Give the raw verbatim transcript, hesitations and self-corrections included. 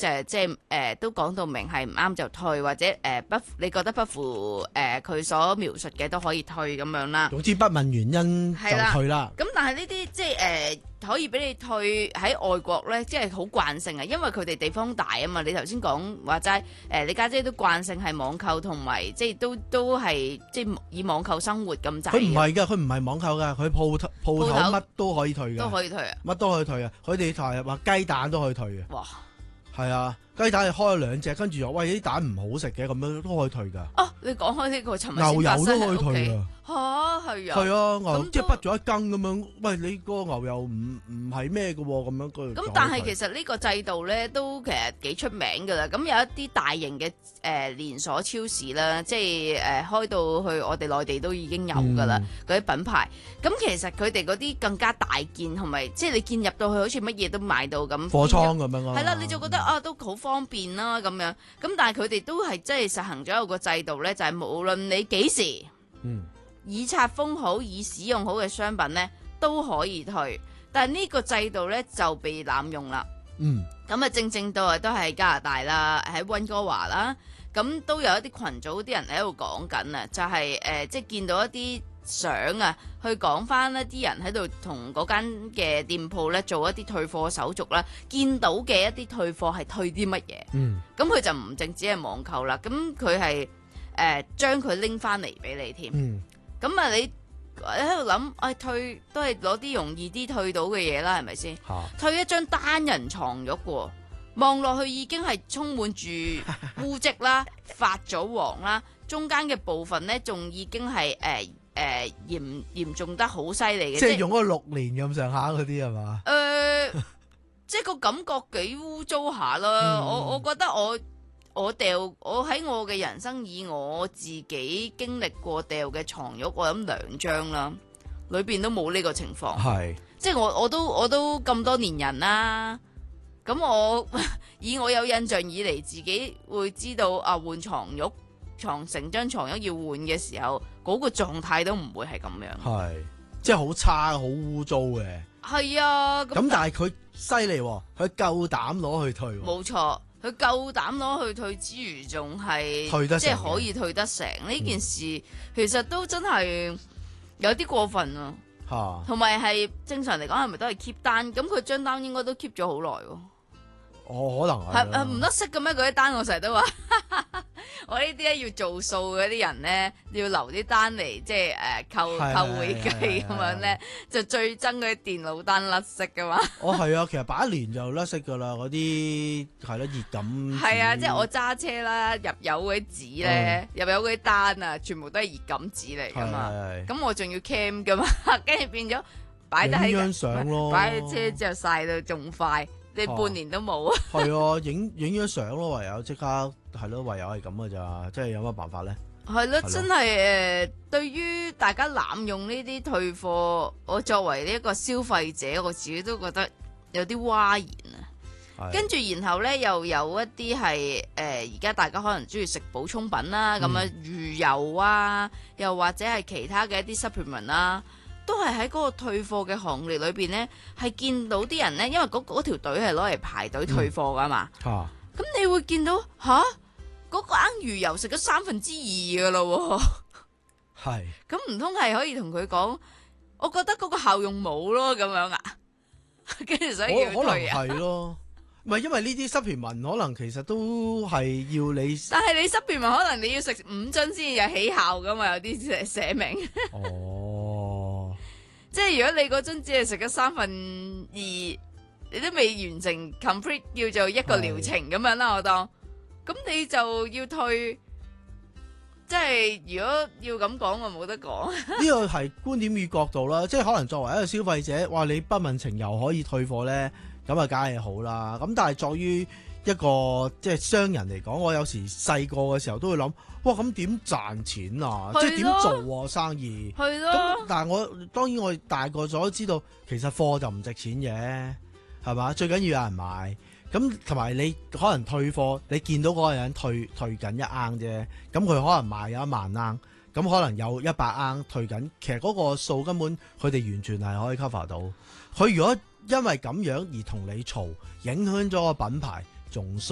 就係即係誒都講到明係唔啱就退，或者誒、呃、不你覺得不符誒佢、呃、所描述嘅都可以退咁樣啦。 總之不問原因就退啦。 咁但係呢啲即係誒、呃、可以俾你退喺外國咧，即係好慣性啊，因為佢哋地方大啊嘛。你頭先講話齋誒，你家姐都慣性係網購同埋即係都都係即係以網購生活咁滯。 佢唔係㗎，佢唔係網購㗎，佢鋪頭鋪頭乜都可以退㗎， 都可以退啊，乜都可以退啊。佢哋台話雞蛋都可以退嘅。 哇！ 係啊，雞蛋係開咗兩隻，跟住話喂啲蛋唔好食嘅，咁樣都可以退㗎。 哦，你講開呢個尋日牛油都可以退㗎。 嚇係啊！ 係啊，牛即係畢咗一羹咁樣。喂，你個牛油唔唔係咩嘅喎？咁樣佢咁但係其實呢個制度咧都其實幾出名㗎啦。咁有一啲大型嘅誒、呃、連鎖超市啦，即係誒、呃、開到去我哋內地都已經有㗎啦嗰啲品牌。咁其實佢哋嗰啲更加大件，同埋即係你見入到去好似乜嘢都買到咁。貨倉咁樣啊。 係啦，你就覺得啊都好方便啦咁樣。咁但係佢哋都係即係實行咗有個制度咧，就係、是、無論你幾時，嗯。已拆封好、已使用好嘅商品咧都可以退，但係呢個制度咧就被濫用啦。嗯，咁啊正正到啊都係加拿大啦，喺溫哥華啦，咁都有一啲群組啲人喺度講緊啊，就係、是、誒、呃、即係見到一啲相啊，去講翻一啲人喺度同嗰間嘅店鋪咧做一啲退貨手續啦，見到嘅一啲退貨係退啲乜嘢？嗯，咁佢就唔淨止係網購啦，咁佢係誒將佢拎翻嚟俾你添。嗯。咁啊，你喺度諗，哎退都係攞啲容易啲退到嘅嘢啦，係咪先？啊、退一張單人床褥喎，望落去已經係充滿住污跡啦、發咗黃啦，中間嘅部分咧仲已經係誒誒嚴嚴重得好犀利嘅。 即係用咗六年咁上下嗰啲係嘛？誒、 呃，即係個感覺幾污糟下啦。嗯、我我覺得我。我掉我喺我嘅人生以我自己經歷過掉嘅床褥，我諗兩張啦，裏邊都冇呢個情況。係，即係我我都我都咁多年人啦，咁我以我有印象以嚟，自己會知道啊換床褥床成張床褥要換嘅時候，嗰、嗰個狀態都唔會係咁樣。係， 即係好差好污糟嘅。 係啊，咁但係佢犀利，佢夠膽攞去退。 冇錯。佢夠膽攞去退之餘，仲係即係可以退得成呢、嗯、件事，其實都真係有啲過分啊！嚇，同埋係正常嚟講，係咪都係 keep 單？咁佢張單應該都 keep 咗好耐喎。 哦，可能係係唔得識嘅咩？嗰啲單我成日都話，我呢啲咧要做數嗰啲人咧，要留啲單嚟，即係誒扣扣會計咁樣咧，就最憎嗰啲電腦單甩色噶嘛。 哦，係啊，其實擺一年就甩色噶啦，嗰啲係咯熱感。 係啊，即係我揸車啦，入油嗰啲紙咧，入油嗰啲單啊，全部都係熱感紙嚟噶嘛。咁我仲要 cam 噶嘛，跟住變咗擺得喺張相咯， 擺喺車之後曬到仲快。你半年都冇啊？ 係啊，影影咗相咯，唯有即刻係咯，唯有係咁噶咋，即係有乜辦法咧？ 係咯，真係誒、呃，對於大家濫用呢啲退貨，我作為呢一個消費者，我自己都覺得有啲嘩然啊。跟住然後咧，又有一啲係誒，而、呃、家大家可能中意食補充品啦，咁樣魚油啊，又或者係其他嘅一啲 supplement 啦。都係喺嗰個退貨嘅行列裏邊咧，係見到啲人咧，因為嗰嗰條隊係攞嚟排隊退貨噶嘛。咁、嗯啊、你會見到吓嗰個鯪魚油食咗三分之二噶咯。係。咁唔通係可以同佢講，我覺得嗰個效用冇咯，咁樣啊？跟住所以要退啊？ 可能係咯，唔係因為呢啲濕皮文可能其實都係要你。 但係你濕皮文可能你要食五樽先有起效噶嘛？有啲寫寫明。哦。即係如果你嗰樽只係食咗三分二，你都未完成 complete 叫做一個療程咁樣啦，我當，咁你就要退，即係如果要咁講，我冇得講。 呢個係觀點與角度啦，即係可能作為一個消費者，哇！你不問情由可以退貨咧，咁啊梗係好啦。咁但係作於一個即係商人嚟講，我有時細個嘅時候都會諗。哇！咁點賺錢啊？即係點做啊生意？係咯。咁但係我當然我大個咗都知道，其實貨就唔值錢嘅，係嘛？最緊要有人買。咁同埋你可能退貨，你見到嗰個人退退緊一盎啫，咁佢可能賣有一萬盎，咁可能有一百盎退緊，其實嗰個數根本佢哋完全係可以 cover 到。佢如果因為咁樣而同你嘈，影響咗個品牌，仲衰。